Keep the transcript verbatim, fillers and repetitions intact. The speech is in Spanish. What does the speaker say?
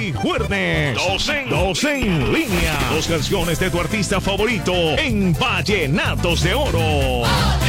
Willy Juernes. Dos en, dos en línea. Dos canciones de tu artista favorito en Vallenatos de Oro.